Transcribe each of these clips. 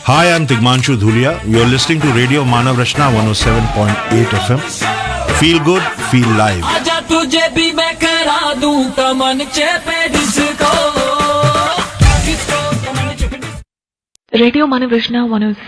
Hi, I'm Tigmanshu Dhulia. You're listening to Radio Manav Rachna 107.8 FM. Feel good, feel live. आजा तुझे भी मैं करा दूं कमन चेपे डिस्को रेडियो मानव रचना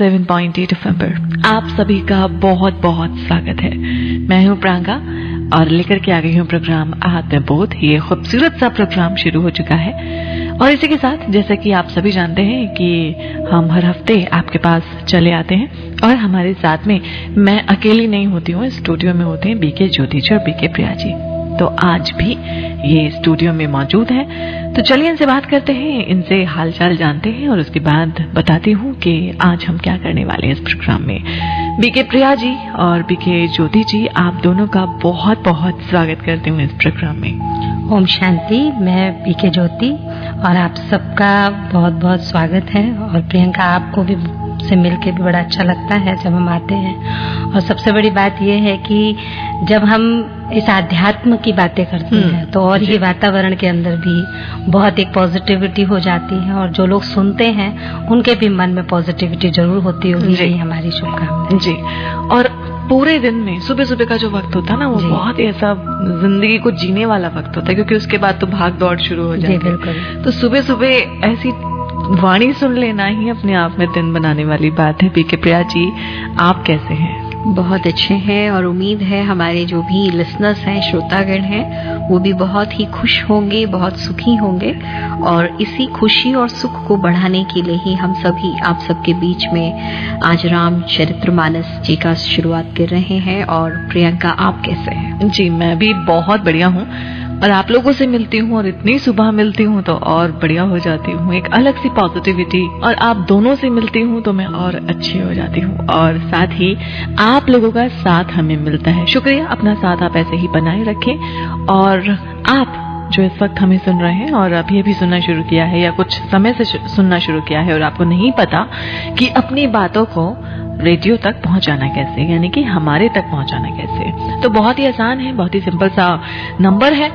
107.8 FM पर आप सभी का बहुत बहुत स्वागत है। मैं हूं प्रांगा और लेकर के आ गई हूं प्रोग्राम आत्मबोध। ये खूबसूरत सा प्रोग्राम शुरू हो चुका है और इसी के साथ जैसा कि आप सभी जानते हैं कि हम हर हफ्ते आपके पास चले आते हैं और हमारे साथ में मैं अकेली नहीं होती हूँ, स्टूडियो में होते हैं बीके ज्योति जी और बीके प्रिया जी। तो आज भी ये स्टूडियो में मौजूद है, तो चलिए इनसे बात करते हैं, इनसे हालचाल जानते हैं और उसके बाद बताती हूँ कि आज हम क्या करने वाले हैं इस प्रोग्राम में। बीके प्रिया जी और बीके ज्योति जी, आप दोनों का बहुत बहुत स्वागत करती हूँ इस प्रोग्राम में। ओम शांति। मैं बीके ज्योति और आप सबका बहुत बहुत स्वागत है। और प्रियंका, आपको भी से मिलके भी बड़ा अच्छा लगता है जब हम आते हैं। और सबसे बड़ी बात यह है कि जब हम इस आध्यात्म की बातें करते हैं तो और ये वातावरण के अंदर भी बहुत एक पॉजिटिविटी हो जाती है और जो लोग सुनते हैं उनके भी मन में पॉजिटिविटी जरूर होती होगी। यही हमारी शुभकामनाएं जी। और पूरे दिन में सुबह सुबह का जो वक्त होता है ना, वो बहुत ही ऐसा जिंदगी को जीने वाला वक्त होता है, क्योंकि उसके बाद तो भाग दौड़ शुरू हो जाती है। बिल्कुल। तो सुबह सुबह ऐसी वाणी सुन लेना ही अपने आप में दिन बनाने वाली बात है। बीके प्रिया जी, आप कैसे हैं? बहुत अच्छे हैं और उम्मीद है हमारे जो भी लिसनर्स हैं, श्रोतागण हैं, वो भी बहुत ही खुश होंगे, बहुत सुखी होंगे। और इसी खुशी और सुख को बढ़ाने के लिए ही हम सभी आप सबके बीच में आज रामचरितमानस जी का शुरुआत कर रहे हैं। और प्रियंका, आप कैसे हैं? जी, मैं भी बहुत बढ़िया हूँ और आप लोगों से मिलती हूँ और इतनी सुबह मिलती हूँ तो और बढ़िया हो जाती हूँ, एक अलग सी पॉजिटिविटी। और आप दोनों से मिलती हूँ तो मैं और अच्छी हो जाती हूँ और साथ ही आप लोगों का साथ हमें मिलता है। शुक्रिया, अपना साथ आप ऐसे ही बनाए रखें। और आप जो इस वक्त हमें सुन रहे हैं और अभी अभी सुनना शुरू किया है या कुछ समय से सुनना शुरू किया है और आपको नहीं पता कि अपनी बातों को रेडियो तक पहुंचाना कैसे, यानी कि हमारे तक पहुंचाना कैसे, तो बहुत ही आसान है, बहुत ही सिंपल सा नंबर है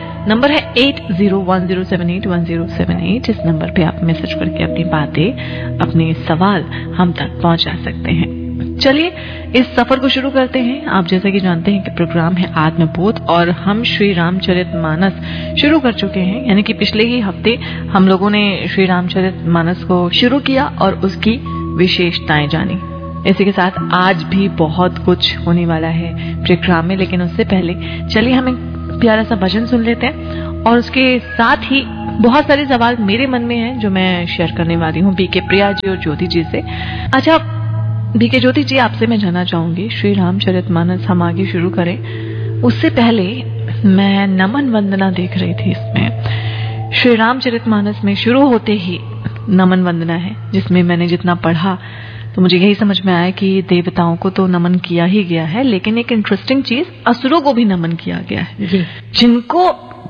8010781078। इस नंबर पे आप मैसेज करके अपनी बातें, अपने सवाल हम तक पहुंचा सकते हैं। चलिए इस सफर को शुरू करते हैं। आप जैसा कि जानते हैं कि प्रोग्राम है आत्मबोध और हम श्री रामचरितमानस शुरू कर चुके हैं, यानी कि पिछले ही हफ्ते हम लोगों ने श्री रामचरितमानस को शुरू किया और उसकी विशेषताएं जानी। इसी के साथ आज भी बहुत कुछ होने वाला है प्रोग्राम में, लेकिन उससे पहले चलिए हम एक प्यारा सा भजन सुन लेते हैं और उसके साथ ही बहुत सारे सवाल मेरे मन में हैं जो मैं शेयर करने वाली हूँ बीके प्रिया जी और ज्योति जी से। अच्छा बीके ज्योति जी, आपसे मैं जानना चाहूंगी, श्री रामचरितमानस हम आगे शुरू करें उससे पहले मैं नमन वंदना देख रही थी। इसमें श्री रामचरितमानस में शुरू होते ही नमन वंदना है, जिसमें मैंने जितना पढ़ा तो मुझे यही समझ में आया कि देवताओं को तो नमन किया ही गया है, लेकिन एक इंटरेस्टिंग चीज, असुरों को भी नमन किया गया है। जिनको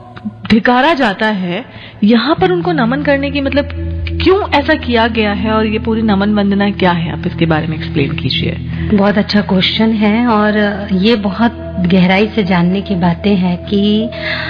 धिकारा जाता है यहाँ पर उनको नमन करने की मतलब क्यों ऐसा किया गया है और ये पूरी नमन वंदना क्या है, आप इसके बारे में एक्सप्लेन कीजिए। बहुत अच्छा क्वेश्चन है और ये बहुत गहराई से जानने की बातें हैं कि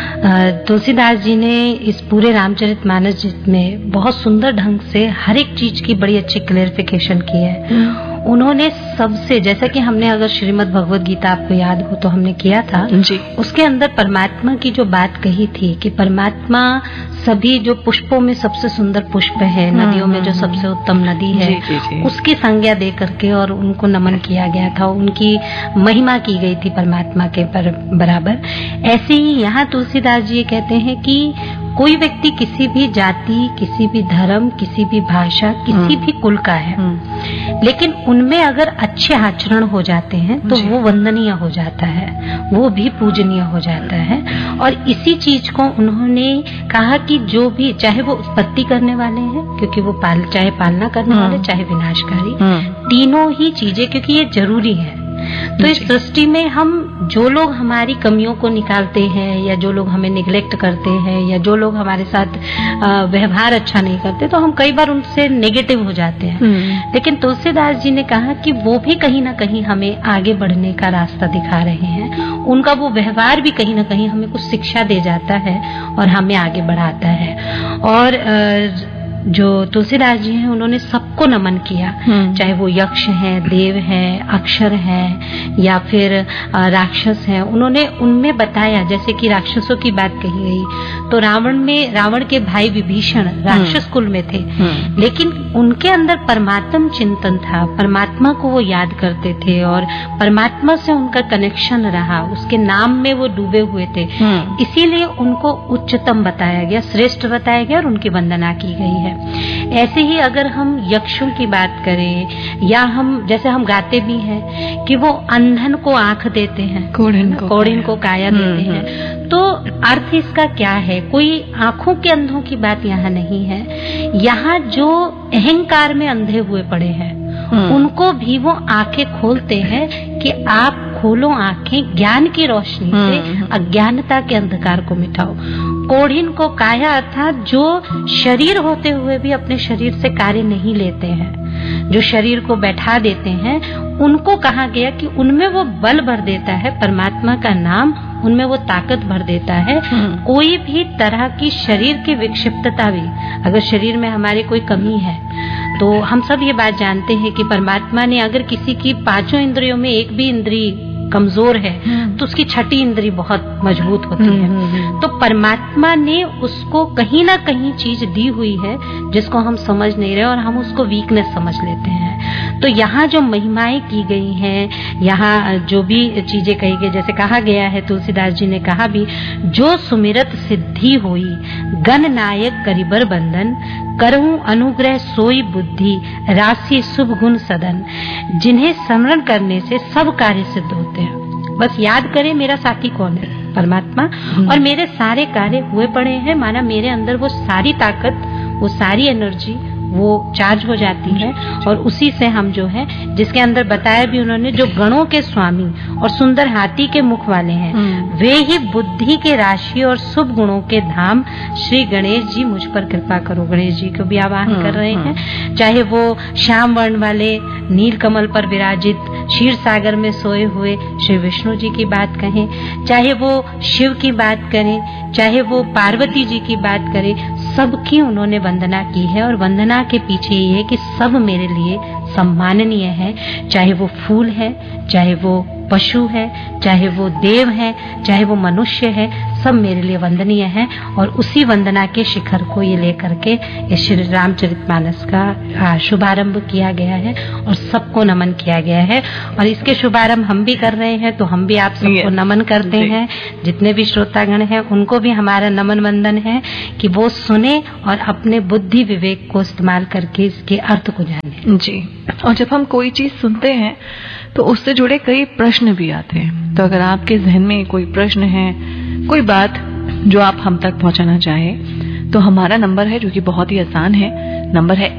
तुलसीदास जी ने इस पूरे रामचरितमानस में बहुत सुंदर ढंग से हर एक चीज की बड़ी अच्छी क्लेरिफिकेशन की है। उन्होंने सबसे, जैसा कि हमने अगर श्रीमद् भगवद गीता आपको याद हो तो हमने किया था जी, उसके अंदर परमात्मा की जो बात कही थी कि परमात्मा सभी जो पुष्पों में सबसे सुंदर पुष्प है, नदियों में जो सबसे उत्तम नदी है, उसकी संज्ञा दे करके और उनको नमन किया गया था, उनकी महिमा की गई थी परमात्मा के बराबर। ऐसे ही यहाँ तुलसीदास जी कहते हैं कि कोई व्यक्ति किसी भी जाति, किसी भी धर्म, किसी भी भाषा, किसी भी कुल का है, लेकिन उनमें अगर अच्छे आचरण हो जाते हैं तो वो वंदनीय हो जाता है, वो भी पूजनीय हो जाता है। और इसी चीज को उन्होंने कहा कि जो भी, चाहे वो उत्पत्ति करने वाले हैं, क्योंकि वो चाहे पालना करने वाले, चाहे विनाशकारी, तीनों ही चीजें, क्योंकि ये जरूरी है। तो इस सृष्टि में हम जो लोग हमारी कमियों को निकालते हैं या जो लोग हमें निग्लेक्ट करते हैं या जो लोग हमारे साथ व्यवहार अच्छा नहीं करते, तो हम कई बार उनसे नेगेटिव हो जाते हैं। लेकिन तुलसीदास जी ने कहा कि वो भी कहीं ना कहीं हमें आगे बढ़ने का रास्ता दिखा रहे हैं, उनका वो व्यवहार भी कहीं ना कहीं हमें कुछ शिक्षा दे जाता है और हमें आगे बढ़ाता है। और जो तुलसीदास जी हैं उन्होंने सबको नमन किया, चाहे वो यक्ष हैं, देव हैं, अक्षर हैं या फिर राक्षस हैं। उन्होंने उनमें बताया, जैसे कि राक्षसों की बात कही गई तो रावण के भाई विभीषण राक्षस कुल में थे, लेकिन उनके अंदर परमात्म चिंतन था, परमात्मा को वो याद करते थे और परमात्मा से उनका कनेक्शन रहा, उसके नाम में वो डूबे हुए थे। इसीलिए उनको उच्चतम बताया गया, श्रेष्ठ बताया गया और उनकी वंदना की गई है। ऐसे ही अगर हम यक्षों की बात करें या हम जैसे हम गाते भी हैं कि वो अंधन को आंख देते हैं, कोढ़िन को काया देते हैं, तो अर्थ इसका क्या है? कोई आंखों के अंधों की बात यहाँ नहीं है। यहाँ जो अहंकार में अंधे हुए पड़े हैं उनको भी वो आंखें खोलते हैं कि आप खोलो आंखें, ज्ञान की रोशनी से अज्ञानता के अंधकार को मिटाओ। कोढ़िन को काया अर्थात जो शरीर होते हुए भी अपने शरीर से कार्य नहीं लेते हैं, जो शरीर को बैठा देते हैं, उनको कहा गया कि उनमें वो बल भर देता है, परमात्मा का नाम उनमें वो ताकत भर देता है। कोई भी तरह की शरीर की विक्षिप्तता भी, अगर शरीर में हमारे कोई कमी है तो हम सब ये बात जानते हैं कि परमात्मा ने अगर किसी की पांचों इंद्रियों में एक भी इंद्री कमजोर है तो उसकी छठी इंद्री बहुत मजबूत होती है। तो परमात्मा ने उसको कहीं ना कहीं चीज दी हुई है जिसको हम समझ नहीं रहे और हम उसको वीकनेस समझ लेते हैं। तो यहाँ जो महिमाएं की गई हैं, यहाँ जो भी चीजें कही गई, जैसे कहा गया है, तुलसीदास जी ने कहा भी, जो सुमिरत सिद्धि होई गण नायक करिबर बंधन, करहूं अनुग्रह सोई बुद्धि राशि शुभ गुण सदन, जिन्हें स्मरण करने से सब कार्य सिद्ध होते हैं। बस याद करें मेरा साथी कौन है, परमात्मा, और मेरे सारे कार्य हुए पड़े हैं। माना मेरे अंदर वो सारी ताकत, वो सारी एनर्जी वो चार्ज हो जाती है और उसी से हम जो है, जिसके अंदर बताया भी उन्होंने, जो गणों के स्वामी और सुंदर हाथी के मुख वाले हैं, वे ही बुद्धि के राशि और शुभ गुणों के धाम, श्री गणेश जी मुझ पर कृपा करो। गणेश जी को भी आवाहन कर रहे हैं, चाहे वो श्याम वर्ण वाले नील कमल पर विराजित क्षीर सागर में सोए हुए श्री विष्णु जी की बात कहें, चाहे वो शिव की बात करें, चाहे वो पार्वती जी की बात करें, सबकी उन्होंने वंदना की है। और वंदना के पीछे ये है कि सब मेरे लिए सम्माननीय है, चाहे वो फूल है, चाहे वो पशु है, चाहे वो देव है, चाहे वो मनुष्य है, सब मेरे लिए वंदनीय है। और उसी वंदना के शिखर को ये लेकर के इस श्री रामचरितमानस का शुभारंभ किया गया है और सबको नमन किया गया है। और इसके शुभारंभ हम भी कर रहे हैं, तो हम भी आप सबको नमन करते हैं। जितने भी श्रोतागण हैं उनको भी हमारा नमन वंदन है कि वो सुने और अपने बुद्धि विवेक को इस्तेमाल करके इसके अर्थ को जाने। जी, और जब हम कोई चीज सुनते हैं तो उससे जुड़े कई प्रश्न भी आते हैं। तो अगर आपके जहन में कोई प्रश्न है, कोई बात जो आप हम तक पहुंचाना चाहें, तो हमारा नंबर है जो कि बहुत ही आसान है। नंबर है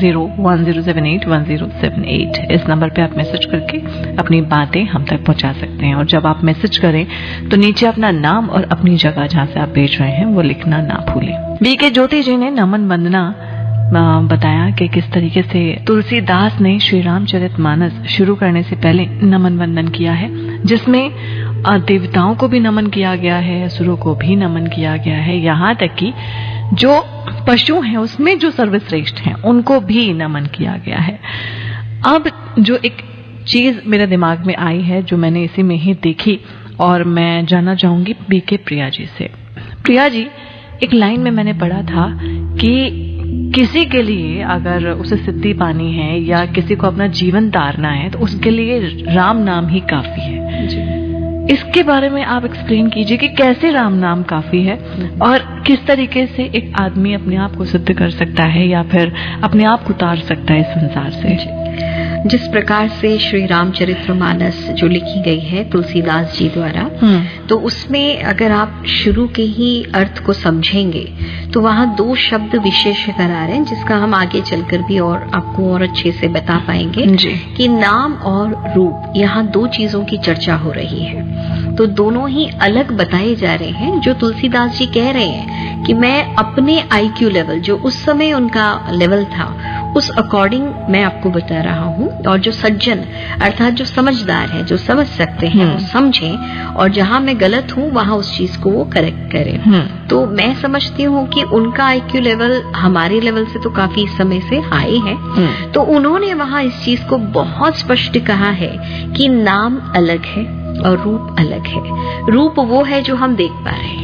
8010781078। इस नंबर पे आप मैसेज करके अपनी बातें हम तक पहुंचा सकते हैं। और जब आप मैसेज करें तो नीचे अपना नाम और अपनी जगह जहां से आप भेज रहे हैं वो लिखना ना भूलें। बीके ज्योति जी ने नमन वंदना बताया कि किस तरीके से तुलसीदास ने श्री रामचरितमानस शुरू करने से पहले नमन वंदन किया है, जिसमें देवताओं को भी नमन किया गया है, असुरों को भी नमन किया गया है, यहाँ तक कि जो पशु हैं उसमें जो सर्वश्रेष्ठ हैं उनको भी नमन किया गया है। अब जो एक चीज मेरे दिमाग में आई है जो मैंने इसी में ही देखी और मैं जानना चाहूंगी बीके प्रिया जी से। प्रिया जी, एक लाइन में मैंने पढ़ा था कि किसी के लिए अगर उसे सिद्धि पानी है या किसी को अपना जीवन तारना है तो उसके लिए राम नाम ही काफी है। इसके बारे में आप एक्सप्लेन कीजिए कि कैसे राम नाम काफी है और किस तरीके से एक आदमी अपने आप को सिद्ध कर सकता है या फिर अपने आप को उतार सकता है इस संसार से। जिस प्रकार से श्री रामचरितमानस जो लिखी गई है तुलसीदास जी द्वारा, तो उसमें अगर आप शुरू के ही अर्थ को समझेंगे तो वहाँ दो शब्द विशेष करा रहे हैं, जिसका हम आगे चलकर भी और आपको और अच्छे से बता पाएंगे कि नाम और रूप, यहाँ दो चीजों की चर्चा हो रही है। तो दोनों ही अलग बताए जा रहे हैं। जो तुलसीदास जी कह रहे हैं कि मैं अपने IQ लेवल, जो उस समय उनका लेवल था, उस अकॉर्डिंग मैं आपको बता रहा हूँ। और जो सज्जन अर्थात जो समझदार है, जो समझ सकते हैं, वो समझें, और जहाँ मैं गलत हूँ वहाँ उस चीज को वो करेक्ट करें। तो मैं समझती हूँ कि उनका आईक्यू लेवल हमारे लेवल से तो काफी समय से हाई है। तो उन्होंने वहाँ इस चीज को बहुत स्पष्ट कहा है कि नाम अलग है और रूप अलग है। रूप वो है जो हम देख पा रहे हैं,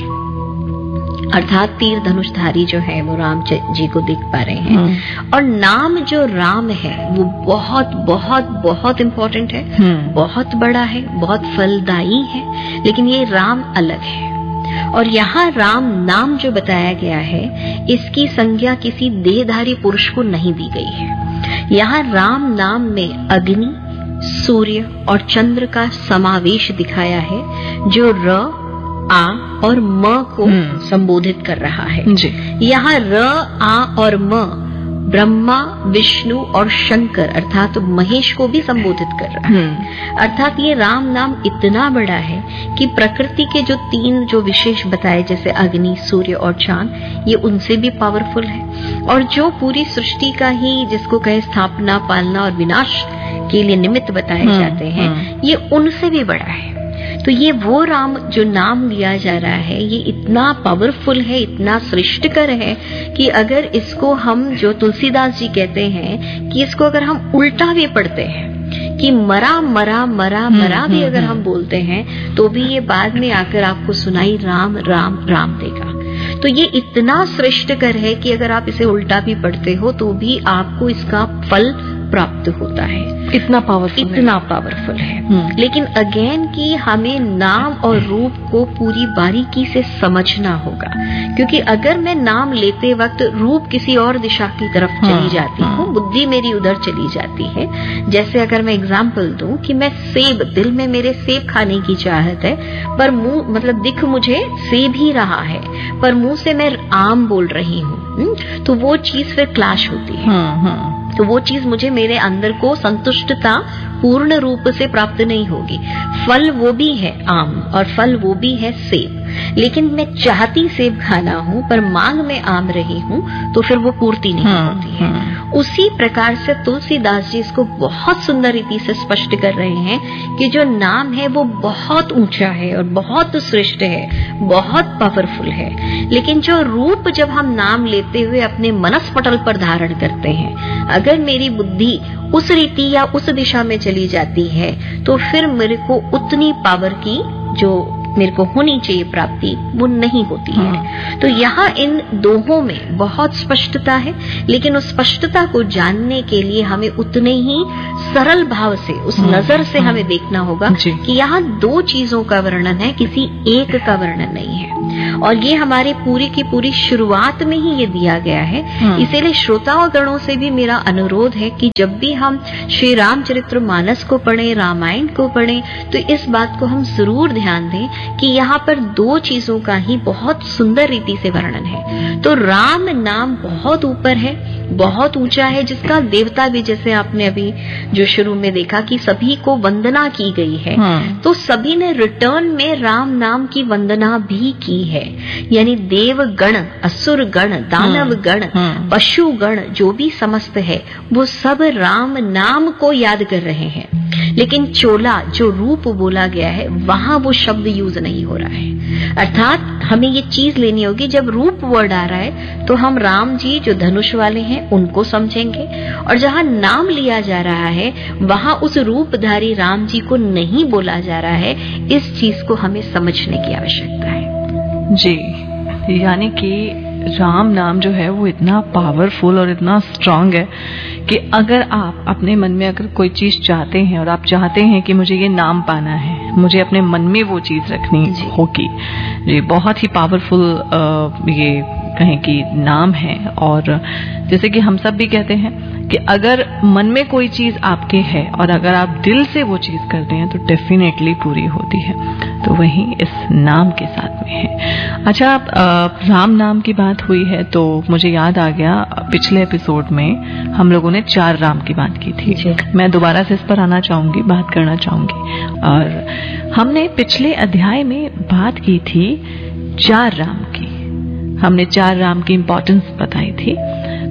अर्थात तीर धनुषधारी जो है वो राम जी को देख पा रहे हैं, और नाम जो राम है वो बहुत बहुत बहुत इम्पोर्टेंट है, बहुत बड़ा है, बहुत फलदायी है, लेकिन ये राम अलग है। और यहाँ राम नाम जो बताया गया है, इसकी संज्ञा किसी देहधारी पुरुष को नहीं दी गई है। यहाँ राम नाम में अग्नि, सूर्य और चंद्र का समावेश दिखाया है, जो र, आ और म को संबोधित कर रहा है। यहाँ र, आ और म ब्रह्मा, विष्णु और शंकर अर्थात महेश को भी संबोधित कर रहा है। अर्थात ये राम नाम इतना बड़ा है कि प्रकृति के जो तीन जो विशेष बताए, जैसे अग्नि, सूर्य और चांद, ये उनसे भी पावरफुल है, और जो पूरी सृष्टि का ही जिसको कहे स्थापना, पालना और विनाश के लिए निमित्त बताए जाते हैं, ये उनसे भी बड़ा है। तो ये वो राम जो नाम लिया जा रहा है, ये इतना पावरफुल है, इतना श्रेष्ठकर है कि अगर इसको हम, जो तुलसीदास जी कहते हैं कि इसको अगर हम उल्टा भी पढ़ते हैं कि मरा मरा मरा मरा भी अगर हम बोलते हैं, तो भी ये बाद में आकर आपको सुनाई राम राम राम देगा। तो ये इतना श्रेष्ठकर है कि अगर आप इसे उल्टा भी पढ़ते हो तो भी आपको इसका फल प्राप्त होता है। इतना पावरफुल है। लेकिन अगेन कि हमें नाम और रूप को पूरी बारीकी से समझना होगा, क्योंकि अगर मैं नाम लेते वक्त रूप किसी और दिशा की तरफ चली जाती हूँ, बुद्धि मेरी उधर चली जाती है। जैसे अगर मैं एग्जाम्पल दूं कि मैं सेब, दिल में मेरे सेब खाने की चाहत है, पर मुंह मतलब दिख मुझे सेब ही रहा है, पर मुंह से मैं आम बोल रही हूँ, तो वो चीज फिर क्लैश होती है। तो वो चीज मुझे मेरे अंदर को संतुष्टता पूर्ण रूप से प्राप्त नहीं होगी। फल वो भी है आम और फल वो भी है सेब, लेकिन मैं चाहती सेब खाना हूँ पर मांग में आम रही हूँ, तो फिर वो पूर्ति नहीं होती है। उसी प्रकार से तुलसीदास जी इसको बहुत सुंदर रीति से स्पष्ट कर रहे हैं कि जो नाम है वो बहुत ऊंचा है और बहुत श्रेष्ठ है, बहुत पावरफुल है, लेकिन जो रूप जब हम नाम लेते हुए अपने मनस पटल पर धारण करते हैं, अगर मेरी बुद्धि उस रीति या उस दिशा में चली जाती है, तो फिर मेरे को उतनी पावर की जो मेरे को होनी चाहिए प्राप्ति, वो नहीं होती है। तो यहाँ इन दोनों में बहुत स्पष्टता है, लेकिन उस स्पष्टता को जानने के लिए हमें उतने ही सरल भाव से, उस नजर से हमें देखना होगा कि यहाँ दो चीजों का वर्णन है, किसी एक का वर्णन नहीं है। और ये हमारे पूरी की पूरी शुरुआत में ही ये दिया गया है। इसीलिए श्रोताओं गणों से भी मेरा अनुरोध है कि जब भी हम श्री रामचरितमानस को पढ़ें, रामायण को पढ़ें, तो इस बात को हम जरूर ध्यान दें कि यहाँ पर दो चीजों का ही बहुत सुंदर रीति से वर्णन है। तो राम नाम बहुत ऊपर है, बहुत ऊंचा है, जिसका देवता भी, जैसे आपने अभी जो शुरू में देखा कि सभी को वंदना की गई है, तो सभी ने रिटर्न में राम नाम की वंदना भी की है। यानी देव गण, असुर गण, दानव गण, पशु गण, जो भी समस्त है, वो सब राम नाम को याद कर रहे हैं। लेकिन चोला जो रूप बोला गया है, वहां वो शब्द यूज नहीं हो रहा है। अर्थात हमें ये चीज लेनी होगी, जब रूप वर्ड आ रहा है तो हम राम जी जो धनुष वाले हैं उनको समझेंगे, और जहां नाम लिया जा रहा है वहां उस रूपधारी राम जी को नहीं बोला जा रहा है। इस चीज को हमें समझने की आवश्यकता है जी। यानी कि राम नाम जो है वो इतना पावरफुल और इतना स्ट्रांग है कि अगर आप अपने मन में अगर कोई चीज चाहते हैं और आप चाहते हैं कि मुझे ये नाम पाना है, मुझे अपने मन में वो चीज रखनी होगी जी। बहुत ही पावरफुल ये कहें कि नाम है। और जैसे कि हम सब भी कहते हैं कि अगर मन में कोई चीज आपके है और अगर आप दिल से वो चीज करते हैं तो डेफिनेटली पूरी होती है। तो वही इस नाम के साथ में है। अच्छा, राम नाम की बात हुई है तो मुझे याद आ गया, पिछले एपिसोड में हम लोगों ने 4 राम की बात की थी। मैं दोबारा से इस पर आना चाहूंगी, बात करना चाहूंगी। और हमने पिछले अध्याय में बात की थी 4 राम की, हमने 4 राम की इंपॉर्टेंस बताई थी।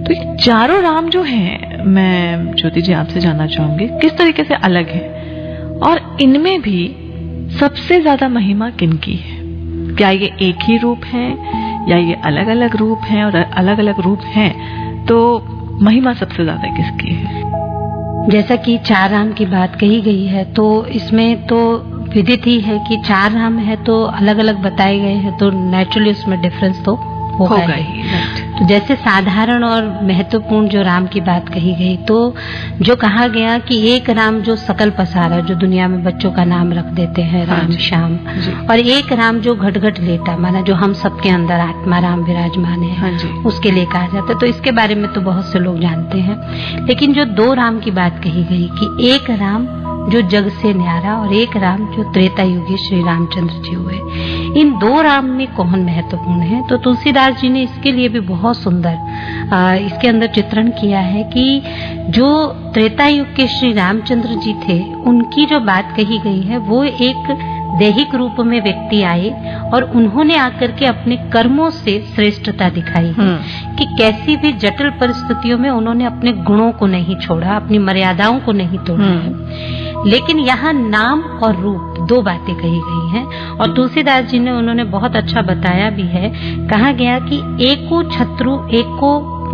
तो ये चारों राम जो हैं, मैं ज्योति जी आपसे जानना चाहूंगी किस तरीके से अलग हैं और इनमें भी सबसे ज्यादा महिमा किनकी है? क्या ये एक ही रूप है या ये अलग अलग रूप हैं? और अलग अलग रूप हैं तो महिमा सबसे ज्यादा किसकी है? जैसा कि 4 राम की बात कही गई है, तो इसमें तो विदित ही है कि 4 राम है तो अलग अलग बताए गए हैं, तो नेचुरली उसमें डिफरेंस तो होगा ही। तो जैसे साधारण और महत्वपूर्ण जो राम की बात कही गई, तो जो कहा गया कि एक राम जो सकल पसारा, जो दुनिया में बच्चों का नाम रख देते हैं राम श्याम, और एक राम जो घट घट लेटा, माना जो हम सबके अंदर आत्मा राम विराजमान है, उसके लिए कहा जाता है। तो इसके बारे में तो बहुत से लोग जानते हैं, लेकिन जो 2 राम की बात कही गई कि एक राम जो जग से न्यारा और एक राम जो त्रेता युगी श्री रामचंद्र जी हुए, इन 2 राम में कौन महत्वपूर्ण है? तो तुलसीदास जी ने इसके लिए भी बहुत सुंदर इसके अंदर चित्रण किया है कि जो त्रेता युग के श्री रामचंद्र जी थे, उनकी जो बात कही गई है वो एक दैहिक रूप में व्यक्ति आए और उन्होंने आकर के अपने कर्मों से श्रेष्ठता दिखाई है कि कैसी भी जटिल परिस्थितियों में उन्होंने अपने गुणों को नहीं छोड़ा, अपनी मर्यादाओं को नहीं तोड़ा है। लेकिन यहाँ नाम और रूप 2 बातें कही गई हैं, और तुलसीदास जी ने उन्होंने बहुत अच्छा बताया भी है। कहा गया कि एको छत्रु एको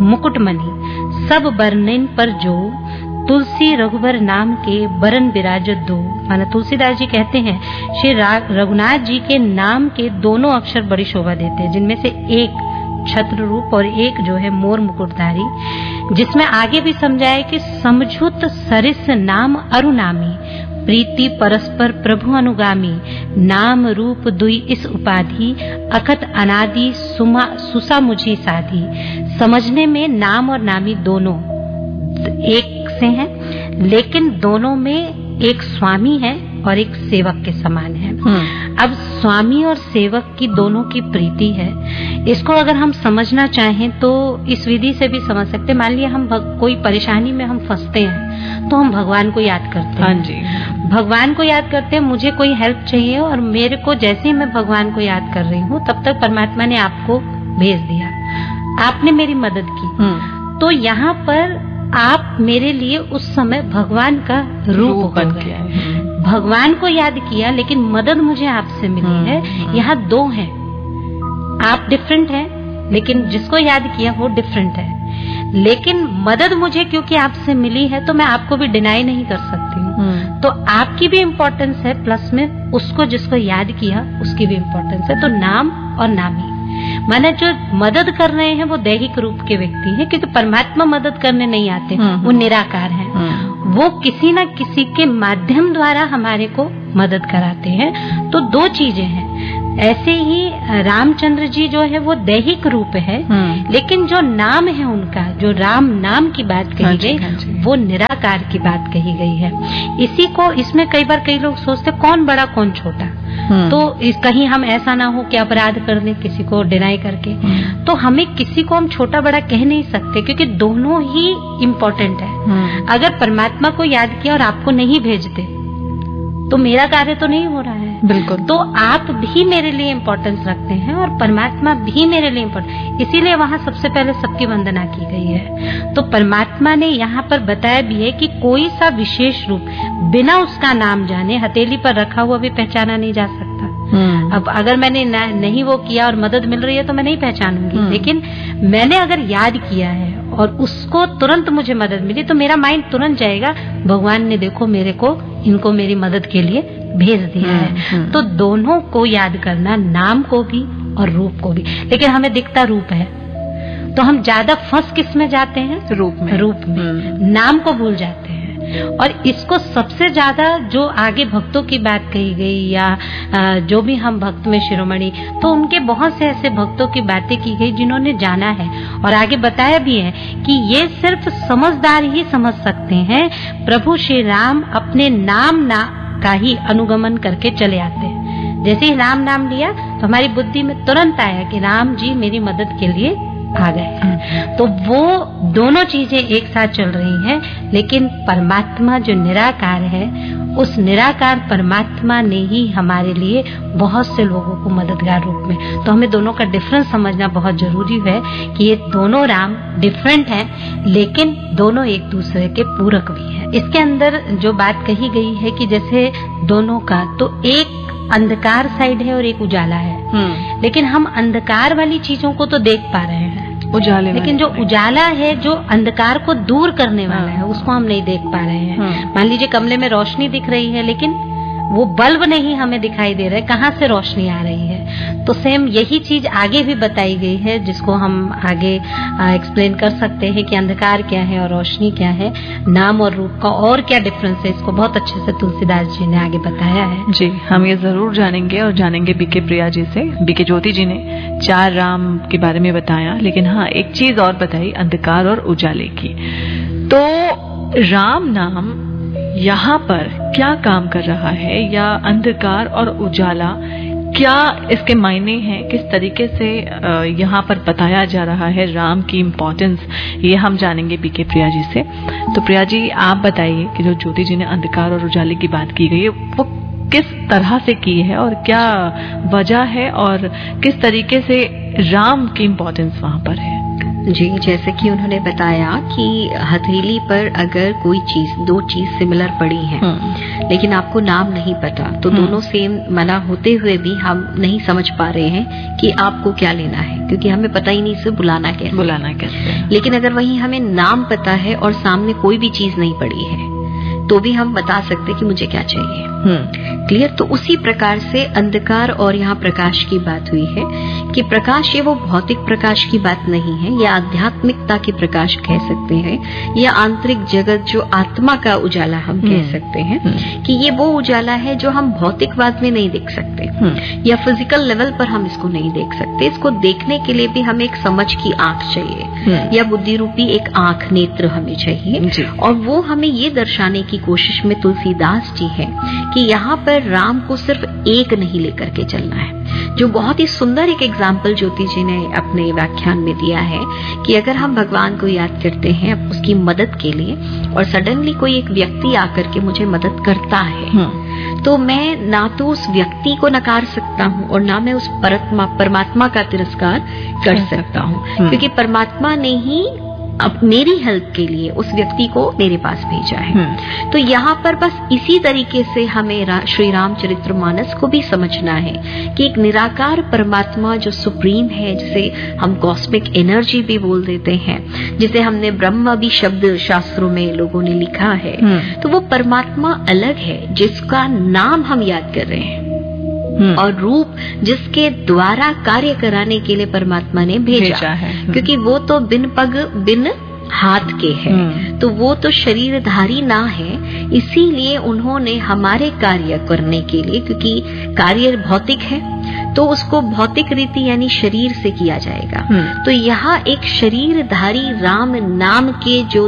मुकुटमणि सब बरनैन पर जो, तुलसी रघुबर नाम के बरन विराजत दो। माना तुलसीदास जी कहते हैं श्री रघुनाथ जी के नाम के दोनों अक्षर बड़ी शोभा देते हैं, जिनमें से एक छत्र रूप और एक जो है मोर मुकुटधारी, जिसमें आगे भी समझाया कि समझुत सरिस नाम अरुनामी, प्रीति परस्पर प्रभु अनुगामी, नाम रूप दुई इस उपाधि, अखत अनादि सुसा मुझी साधी। समझने में नाम और नामी दोनों एक से हैं, लेकिन दोनों में एक स्वामी है और एक सेवक के समान है। अब स्वामी और सेवक की दोनों की प्रीति है, इसको अगर हम समझना चाहें तो इस विधि से भी समझ सकते हैं। मान लिया हम कोई परेशानी में हम फंसते हैं तो हम भगवान को याद करते हैं। हाँ जी, भगवान को याद करते हैं, मुझे कोई हेल्प चाहिए और मेरे को जैसे ही मैं भगवान को याद कर रही हूँ तब तक परमात्मा ने आपको भेज दिया, आपने मेरी मदद की। तो यहाँ पर आप मेरे लिए उस समय भगवान का रूप बन गया, भगवान को याद किया, लेकिन मदद मुझे आपसे मिली है। यहाँ 2 हैं, आप डिफरेंट हैं लेकिन जिसको याद किया वो डिफरेंट है, लेकिन मदद मुझे क्योंकि आपसे मिली है तो मैं आपको भी डिनाई नहीं कर सकती हूँ। तो आपकी भी इम्पोर्टेंस है, प्लस में उसको जिसको याद किया उसकी भी इम्पोर्टेंस है। तो नाम और नामी, माना जो मदद कर रहे हैं वो दैहिक रूप के व्यक्ति हैं, क्योंकि परमात्मा मदद करने नहीं आते, वो निराकार हैं। वो किसी न किसी के माध्यम द्वारा हमारे को मदद कराते हैं। तो 2 चीजें हैं। ऐसे ही रामचंद्र जी जो है वो दैहिक रूप है, लेकिन जो नाम है उनका, जो राम नाम की बात कही गई, वो निराकार की बात कही गई है। इसी को इसमें कई बार कई लोग सोचते कौन बड़ा कौन छोटा, तो कहीं हम ऐसा ना हो कि अपराध कर दें किसी को डिनाई करके। तो हमें किसी को हम छोटा बड़ा कह नहीं सकते, क्योंकि दोनों ही इम्पोर्टेंट है। अगर परमात्मा को याद किया और आपको नहीं भेजते तो मेरा कार्य तो नहीं हो रहा है। बिल्कुल। तो आप भी मेरे लिए इम्पोर्टेंस रखते हैं और परमात्मा भी मेरे लिए इम्पोर्टेंट, इसीलिए वहाँ सबसे पहले सबकी वंदना की गई है। तो परमात्मा ने यहाँ पर बताया भी है कि कोई सा विशेष रूप बिना उसका नाम जाने हथेली पर रखा हुआ भी पहचाना नहीं जा सकता। अब अगर मैंने नहीं वो किया और मदद मिल रही है तो मैं नहीं पहचानूंगी, लेकिन मैंने अगर याद किया है और उसको तुरंत मुझे मदद मिली तो मेरा माइंड तुरंत जाएगा भगवान ने देखो मेरे को, इनको मेरी मदद के लिए भेज दिया है। तो दोनों को याद करना, नाम को भी और रूप को भी। लेकिन हमें दिखता रूप है तो हम ज्यादा फंस किस में जाते हैं? रूप में। नाम को भूल जाते हैं। और इसको सबसे ज्यादा जो आगे भक्तों की बात कही गई या जो भी हम भक्त में शिरोमणि, तो उनके बहुत से ऐसे भक्तों की बातें की गई जिन्होंने जाना है और आगे बताया भी है कि ये सिर्फ समझदार ही समझ सकते हैं। प्रभु श्री राम अपने नाम का ही अनुगमन करके चले आते हैं। जैसे ही राम नाम लिया तो हमारी बुद्धि में तुरंत आया कि राम जी मेरी मदद के लिए आ गए। तो वो दोनों चीजें एक साथ चल रही हैं, लेकिन परमात्मा जो निराकार है उस निराकार परमात्मा ने ही हमारे लिए बहुत से लोगों को मददगार रूप में, तो हमें दोनों का डिफरेंस समझना बहुत जरूरी है कि ये दोनों राम डिफरेंट हैं, लेकिन दोनों एक दूसरे के पूरक भी हैं। इसके अंदर जो बात कही गई है कि जैसे दोनों का, तो एक अंधकार साइड है और एक उजाला है, लेकिन हम अंधकार वाली चीजों को तो देख पा रहे हैं, उजाले, लेकिन जो उजाला है, जो अंधकार को दूर करने वाला है, उसको हम नहीं देख पा रहे हैं। मान लीजिए कमरे में रोशनी दिख रही है, लेकिन वो बल्ब नहीं हमें दिखाई दे रहा है, कहाँ से रोशनी आ रही है। तो सेम यही चीज आगे भी बताई गई है, जिसको हम आगे एक्सप्लेन कर सकते हैं कि अंधकार क्या है और रोशनी क्या है, नाम और रूप का और क्या डिफरेंस है। इसको बहुत अच्छे से तुलसीदास जी ने आगे बताया है। जी, हम ये जरूर जानेंगे, और जानेंगे बीके प्रिया जी से। बीके ज्योति जी ने 4 राम के बारे में बताया, लेकिन हाँ, एक चीज और बताई, अंधकार और उजाले की। तो राम नाम यहाँ पर क्या काम कर रहा है, या अंधकार और उजाला क्या इसके मायने हैं, किस तरीके से यहाँ पर बताया जा रहा है राम की इम्पोर्टेंस, ये हम जानेंगे बीके प्रिया जी से। तो प्रिया जी, आप बताइए कि जो ज्योति जी ने अंधकार और उजाले की बात की गई है, वो किस तरह से की है और क्या वजह है, और किस तरीके से राम की इम्पोर्टेंस वहाँ पर है। जी, जैसे कि उन्होंने बताया कि हथेली पर अगर कोई चीज, 2 चीज सिमिलर पड़ी है, लेकिन आपको नाम नहीं पता, तो दोनों सेम मना होते हुए भी हम नहीं समझ पा रहे हैं कि आपको क्या लेना है, क्योंकि हमें पता ही नहीं इसे बुलाना कैसे। लेकिन अगर वहीं हमें नाम पता है और सामने कोई भी चीज नहीं पड़ी है, तो भी हम बता सकते कि मुझे क्या चाहिए। क्लियर। तो उसी प्रकार से अंधकार और यहाँ प्रकाश की बात हुई है कि प्रकाश ये वो भौतिक प्रकाश की बात नहीं है, या आध्यात्मिकता की प्रकाश कह सकते हैं, या आंतरिक जगत जो आत्मा का उजाला हम कह सकते हैं, कि ये वो उजाला है जो हम भौतिकवाद में नहीं देख सकते, या फिजिकल लेवल पर हम इसको नहीं देख सकते। इसको देखने के लिए भी हमें एक समझ की आंख चाहिए, या बुद्धि रूपी एक आंख, नेत्र हमें चाहिए, और वो हमें ये दर्शाने की कोशिश में तुलसीदास जी है कि यहाँ पर राम को सिर्फ एक नहीं लेकर के चलना है, जो बहुत ही सुंदर एक एग्जाम्पल ज्योति जी ने अपने व्याख्यान में दिया है कि अगर हम भगवान को याद करते हैं उसकी मदद के लिए, और सडनली कोई एक व्यक्ति आकर के मुझे मदद करता है, तो मैं ना तो उस व्यक्ति को नकार सकता हूँ और ना मैं उस परमात्मा का तिरस्कार कर सकता हूँ, क्योंकि परमात्मा ने ही अब मेरी हेल्प के लिए उस व्यक्ति को मेरे पास भेजा है। तो यहाँ पर बस इसी तरीके से हमें श्री रामचरितमानस को भी समझना है कि एक निराकार परमात्मा जो सुप्रीम है, जिसे हम कॉस्मिक एनर्जी भी बोल देते हैं, जिसे हमने ब्रह्म भी शब्द शास्त्रों में लोगों ने लिखा है, तो वो परमात्मा अलग है जिसका नाम हम याद कर रहे हैं, और रूप जिसके द्वारा कार्य कराने के लिए परमात्मा ने भेजा है, क्योंकि वो तो बिन पग बिन हाथ के है, तो वो तो शरीरधारी ना है, इसीलिए उन्होंने हमारे कार्य करने के लिए, क्योंकि कार्य भौतिक है, तो उसको भौतिक रीति यानी शरीर से किया जाएगा। तो यहाँ एक शरीरधारी राम नाम के जो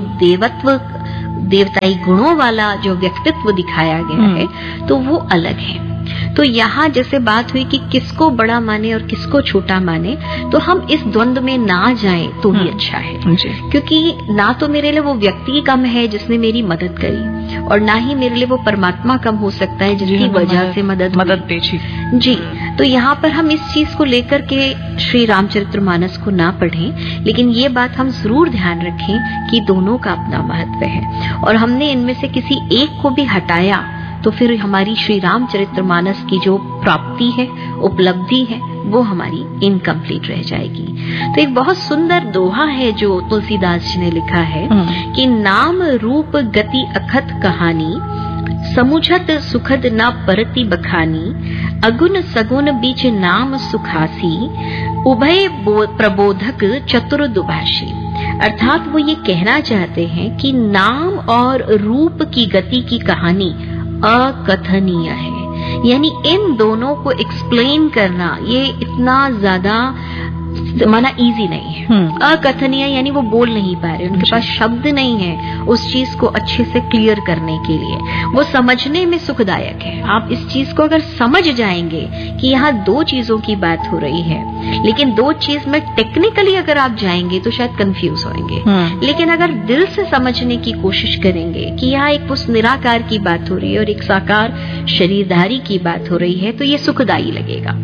देवताई गुणों वाला जो व्यक्तित्व दिखाया गया है, तो वो अलग है। तो यहाँ जैसे बात हुई कि किसको बड़ा माने और किसको छोटा माने, तो हम इस द्वंद्व में ना जाएं तो भी अच्छा है, क्योंकि ना तो मेरे लिए वो व्यक्ति कम है जिसने मेरी मदद करी, और ना ही मेरे लिए वो परमात्मा कम हो सकता है जिसकी वजह से मदद भेजी। जी, तो यहाँ पर हम इस चीज को लेकर के श्री रामचरितमानस को ना पढ़ें, लेकिन ये बात हम जरूर ध्यान रखें कि दोनों का अपना महत्व है, और हमने इनमें से किसी एक को भी हटाया तो फिर हमारी श्री रामचरितमानस की जो प्राप्ति है, उपलब्धि है, वो हमारी इनकम्प्लीट रह जाएगी। तो एक बहुत सुंदर दोहा है जो तुलसीदास जी ने लिखा है कि नाम रूप गति अखत कहानी, समुझत सुखद ना परति बखानी, अगुन सगुन बीच नाम सुखासी, उभय प्रबोधक चतुर दुभाषी। अर्थात वो ये कहना चाहते हैं कि नाम और रूप की गति की कहानी अकथनीय है, यानी इन दोनों को एक्सप्लेन करना ये इतना ज्यादा माना इजी नहीं है, अकथनीय यानी वो बोल नहीं पा रहे, उनके पास शब्द नहीं है उस चीज को अच्छे से क्लियर करने के लिए, वो समझने में सुखदायक है। आप इस चीज को अगर समझ जाएंगे कि यहाँ दो चीजों की बात हो रही है, लेकिन दो चीज में टेक्निकली अगर आप जाएंगे तो शायद कंफ्यूज होंगे, लेकिन अगर दिल से समझने की कोशिश करेंगे कि यहाँ एक उस निराकार की बात हो रही है और एक साकार शरीरधारी की बात हो रही है, तो ये सुखदायी लगेगा।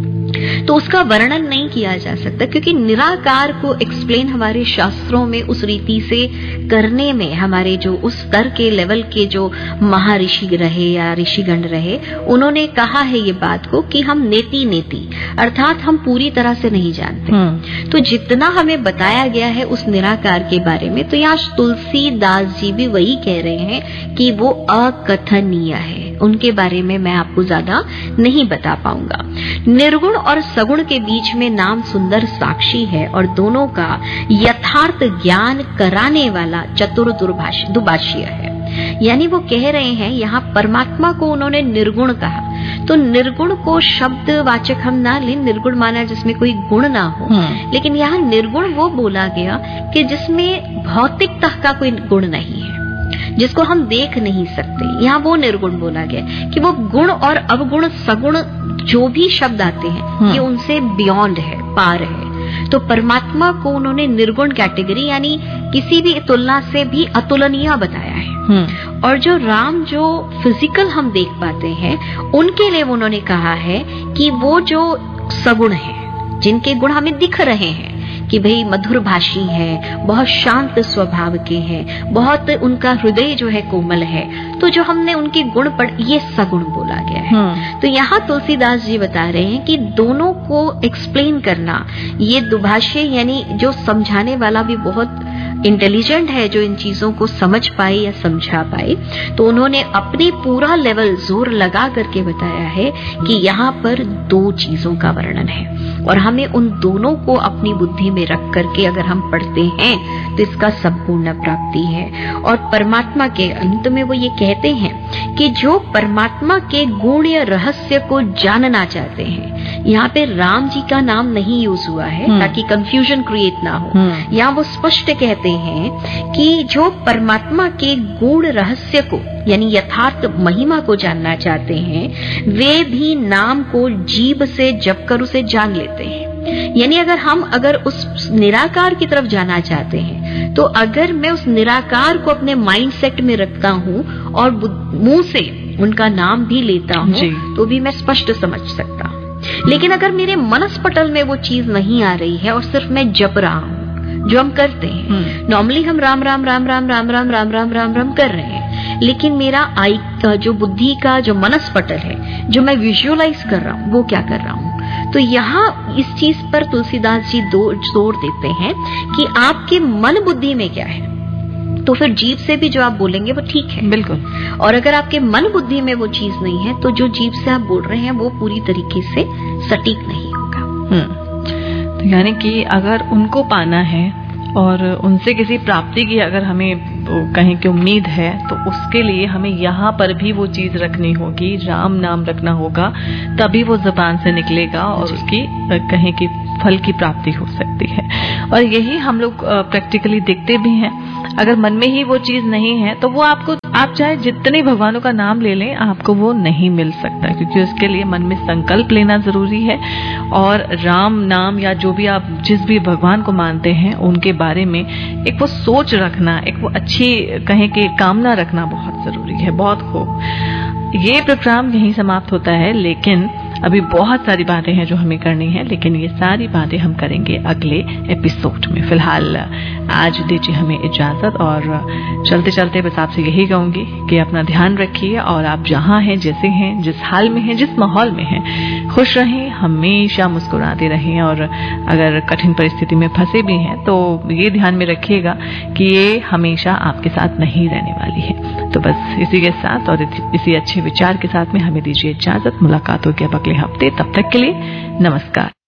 तो उसका वर्णन नहीं किया जा सकता, क्योंकि निराकार को एक्सप्लेन हमारे शास्त्रों में उस रीति से करने में हमारे जो उस स्तर के लेवल के जो महर्षि रहे या ऋषिगण रहे, उन्होंने कहा है ये बात को कि हम नेति नेति अर्थात हम पूरी तरह से नहीं जानते। तो जितना हमें बताया गया है उस निराकार के बारे में, तो यहाँ तुलसीदास जी भी वही कह रहे हैं कि वो अकथनीय है, उनके बारे में मैं आपको ज्यादा नहीं बता पाऊंगा। निर्गुण और सगुण के बीच में नाम सुंदर साक्षी है और दोनों का यथार्थ ज्ञान कराने वाला चतुर दुभाषी है। यानी वो कह रहे हैं यहाँ परमात्मा को उन्होंने निर्गुण कहा, तो निर्गुण को शब्द वाचक हम ना लें, निर्गुण माना जिसमें कोई गुण ना हो, लेकिन यहाँ निर्गुण वो बोला गया कि जिसमें भौतिकता का कोई गुण नहीं है, जिसको हम देख नहीं सकते। यहाँ वो निर्गुण बोला गया कि वो गुण और अवगुण सगुण जो भी शब्द आते हैं ये उनसे बियॉन्ड है, पार है। तो परमात्मा को उन्होंने निर्गुण कैटेगरी यानी किसी भी तुलना से भी अतुलनीय बताया है। और जो राम जो फिजिकल हम देख पाते हैं, उनके लिए उन्होंने कहा है कि वो जो सगुण है, जिनके गुण हमें दिख रहे हैं कि भाई मधुर भाषी है, बहुत शांत स्वभाव के हैं, बहुत उनका हृदय जो है कोमल है, तो जो हमने उनके गुण पढ़, ये सगुण बोला गया है। तो यहाँ तुलसीदास जी बता रहे हैं कि दोनों को एक्सप्लेन करना, ये दुभाषी यानी जो समझाने वाला भी बहुत इंटेलिजेंट है, जो इन चीजों को समझ पाए या समझा पाए, तो उन्होंने अपने पूरा लेवल जोर लगा करके बताया है कि यहाँ पर दो चीजों का वर्णन है और हमें उन दोनों को अपनी बुद्धि में रख करके अगर हम पढ़ते हैं तो इसका संपूर्ण प्राप्ति है। और परमात्मा के अंत में वो ये कहते हैं कि जो परमात्मा के गुण या रहस्य को जानना चाहते हैं, यहाँ पे राम जी का नाम नहीं यूज हुआ है ताकि कंफ्यूजन क्रिएट ना हो। यहाँ वो स्पष्ट कहते हैं कि जो परमात्मा के गुण रहस्य को यानी यथार्थ महिमा को जानना चाहते हैं, वे भी नाम को जीभ से जप कर उसे जान लेते हैं। यानी अगर उस निराकार की तरफ जाना चाहते हैं, तो अगर मैं उस निराकार को अपने माइंड सेट में रखता हूँ और मुंह से उनका नाम भी लेता हूँ, तो भी मैं स्पष्ट समझ सकता हूँ। लेकिन अगर मेरे मनस्पटल में वो चीज नहीं आ रही है और सिर्फ मैं जप रहा हूँ, जो हम करते हैं नॉर्मली, हम राम राम राम राम राम राम राम राम राम राम कर रहे हैं, लेकिन मेरा जो बुद्धि का जो मनस्पटल है, जो मैं विजुअलाइज कर रहा हूँ, वो क्या कर रहा हूँ। तो यहाँ इस चीज पर तुलसीदास जी जोर देते हैं कि आपके मन बुद्धि में क्या है, तो फिर जीभ से भी जो आप बोलेंगे वो ठीक है, बिल्कुल। और अगर आपके मन बुद्धि में वो चीज नहीं है, तो जो जीभ से आप बोल रहे हैं वो पूरी तरीके से सटीक नहीं होगा। तो यानी कि अगर उनको पाना है और उनसे किसी प्राप्ति की अगर हमें कहीं की उम्मीद है, तो उसके लिए हमें यहाँ पर भी वो चीज रखनी होगी, राम नाम रखना होगा, तभी वो जुबान से निकलेगा और उसकी कहीं की फल की प्राप्ति हो सकती है। और यही हम लोग प्रैक्टिकली देखते भी हैं। अगर मन में ही वो चीज नहीं है, तो वो आप चाहे जितने भगवानों का नाम ले लें, आपको वो नहीं मिल सकता, क्योंकि उसके लिए मन में संकल्प लेना जरूरी है। और राम नाम या जो भी आप जिस भी भगवान को मानते हैं, उनके बारे में एक वो सोच रखना, एक वो अच्छी कहीं की कामना रखना बहुत जरूरी है। बहुत खूब। ये प्रोग्राम यहीं समाप्त होता है, लेकिन अभी बहुत सारी बातें हैं जो हमें करनी है, लेकिन ये सारी बातें हम करेंगे अगले एपिसोड में। फिलहाल आज दीजिए हमें इजाजत, और चलते चलते बस आपसे यही कहूंगी कि अपना ध्यान रखिए, और आप जहां हैं, जैसे हैं, जिस हाल में हैं, जिस माहौल में हैं, खुश रहें, हमेशा मुस्कुराते रहें। और अगर कठिन परिस्थिति में फंसे भी हैं, तो ये ध्यान में रखिएगा कि ये हमेशा आपके साथ नहीं रहने वाली है। तो बस इसी के साथ और इसी अच्छे विचार के साथ में हमें दीजिए इजाजत। मुलाकात होगी अब अगले हफ्ते। तब तक के लिए नमस्कार।